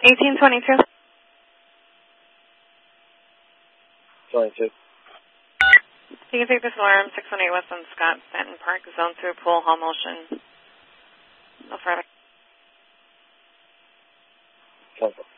1822. 22. You can take this alarm, 618 West on Scott, Stanton Park, Zone 2, pool, hall motion. No further. Cancel.